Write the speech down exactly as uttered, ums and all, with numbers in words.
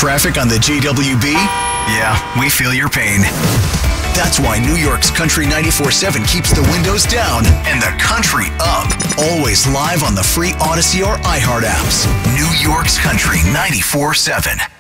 traffic on the J W B? Yeah, we feel your pain. That's why New York's Country ninety-four seven keeps the windows down and the country up. Always live on the free Odyssey or iHeart apps. New York's Country ninety-four seven.